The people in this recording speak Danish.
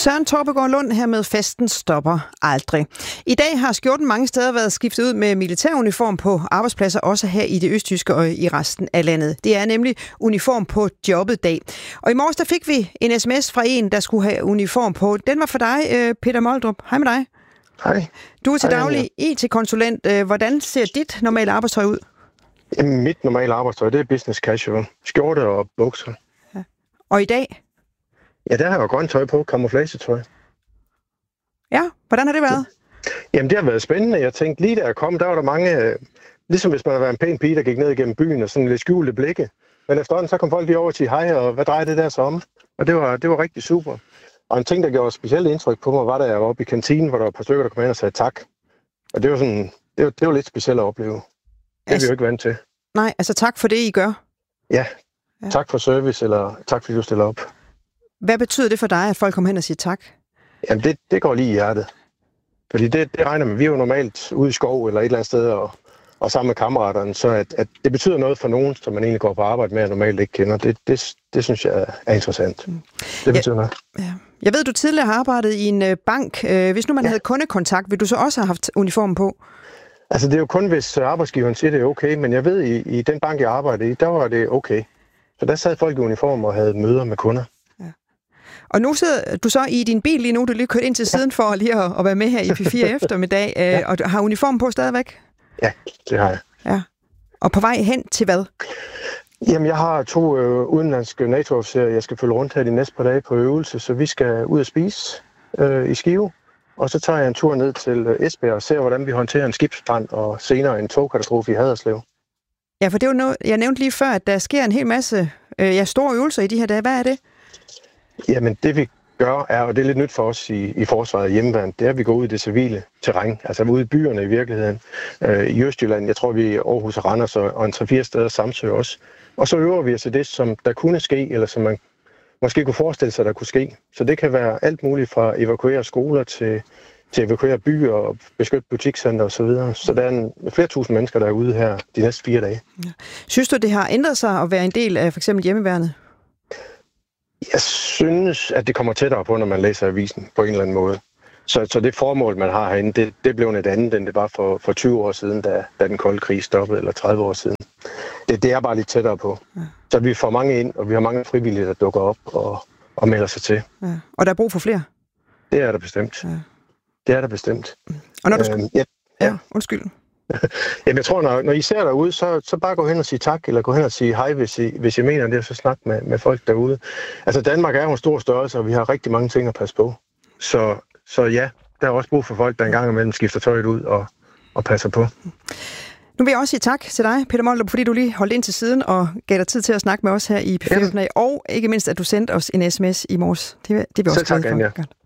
Søren Torpegaard Lund her med Festen stopper aldrig. I dag har skjorten mange steder været skiftet ud med militæruniform på arbejdspladser, også her i det østjyske og i resten af landet. Det er nemlig uniform på jobbet dag. Og i morges der fik vi en sms fra en, der skulle have uniform på. Den var for dig, Peter Moldrup. Hej med dig. Hej. Du er til daglig IT-konsulent. Hvordan ser dit normale arbejdstøj ud? Jamen, mit normale arbejdstøj, det er business casual. Skjorte og bukser. Ja. Og i dag? Ja, der har jeg grønt tøj på, camouflagetøj. Ja, hvordan har det været? Jamen, det har været spændende. Jeg tænkte, lige da jeg kom, der var der mange, ligesom hvis man havde været en pæn pige, der gik ned igennem byen og sådan lidt skjulte blikke. Men efterhånden, så kom folk lige over til hej, og hvad drejer det der så om? Og det var rigtig super. Og en ting, der gjorde specielt indtryk på mig, var, da jeg var oppe i kantinen, hvor der var et par stykker, der kom ind og sagde tak. Og det var sådan, det var lidt specielt at opleve. Det er vi jo ikke vant til. Nej, altså tak for det, I gør. Ja, tak for service, eller tak fordi du stiller op. Hvad betyder det for dig, at folk kommer hen og siger tak? Jamen, det går lige i hjertet. Fordi det regner med, vi er jo normalt ude i skov eller et eller andet sted og sammen med kammeraterne, så at det betyder noget for nogen, som man egentlig går på arbejde med og normalt ikke kender. Det synes jeg er interessant. Det betyder noget. Ja. Jeg ved, du tidligere har arbejdet i en bank. Hvis nu man havde kundekontakt, vil du så også have haft uniform på? Altså, det er jo kun, hvis arbejdsgiveren siger, det er okay, men jeg ved, i den bank, jeg arbejdede i, der var det okay. Så der sad folk i uniform og havde møder med kunder. Ja. Og nu sidder du så i din bil lige nu, du lige kørt ind til siden for lige at være med her i P4 eftermiddag, og du har uniform på stadigvæk? Ja, det har jeg. Ja. Og på vej hen til hvad? Jamen, jeg har 2 udenlandske NATO-officerer, jeg skal følge rundt her de næste par dage på øvelse, så vi skal ud og spise i Skive. Og så tager jeg en tur ned til Esbjerg og ser, hvordan vi håndterer en skibsbrand og senere en togkatastrofe i Haderslev. Ja, for det var noget, jeg nævnte lige før, at der sker en hel masse store øvelser i de her dage. Hvad er det? Jamen, det vi gør er, og det er lidt nyt for os i forsvaret hjemmeværn, det er, at vi går ud i det civile terræn, altså ude i byerne i virkeligheden. I Østjylland, jeg tror vi i Aarhus og Randers og en 3-4 steder Samsø også. Og så øver vi os til det, som der kunne ske, eller som man måske kunne forestille sig, der kunne ske. Så det kan være alt muligt fra evakuere skoler til evakuere byer og beskytte butikscenter osv. Så der er flere tusind mennesker, der er ude her de næste 4 dage. Ja. Synes du, det har ændret sig at være en del af for eksempel hjemmeværnet? Jeg synes, at det kommer tættere på, når man læser avisen på en eller anden måde. Så det formål, man har herinde, det blev et andet, end det var for 20 år siden, da den kolde krig stoppede, eller 30 år siden. Det er bare lidt tættere på. Ja. Så vi får mange ind, og vi har mange frivillige, der dukker op og melder sig til. Ja. Og der er brug for flere? Det er der bestemt. Ja. Det er der bestemt. Og når du undskyld. Jamen, jeg tror, når I ser derude, så bare gå hen og sige tak, eller gå hen og sige hej, hvis I mener det, og så snak med folk derude. Altså, Danmark er jo en stor størrelse, og vi har rigtig mange ting at passe på. Så ja, der er også brug for folk, der engang imellem skifter tøjet ud og passer på. Nu vil jeg også sige tak til dig, Peter Moldrup, fordi du lige holdt ind til siden og gav dig tid til at snakke med os her i P4, og ikke mindst, at du sendte os en sms i morges. Det vil også tak, Anja.